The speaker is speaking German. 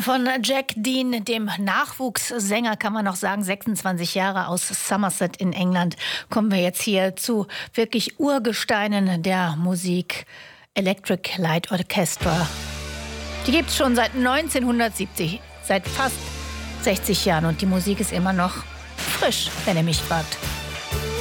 Von Jack Dean, dem Nachwuchssänger, kann man noch sagen, 26 Jahre aus Somerset in England, kommen wir jetzt hier zu wirklich Urgesteinen der Musik, Electric Light Orchestra. Die gibt es schon seit 1970, seit fast 60 Jahren, und die Musik ist immer noch frisch, wenn ihr mich fragt.